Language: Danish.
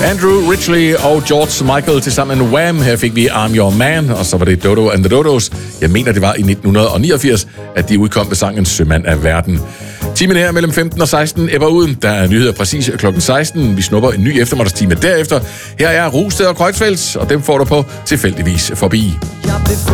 Andrew Ridgeley og George Michael til sammen med Wham. Her fik vi I'm Your Man, og så var det Dodo and the Dodos. Jeg mener, det var i 1989, at de udkom med sangen Sømand af Verden. Timen her mellem 15 og 16 ebber ud. Der er nyheder præcis kl. 16. Vi snupper en ny eftermiddagstime derefter. Her er Rosted og Kreuzfeldt, og dem får du på tilfældigvis forbi.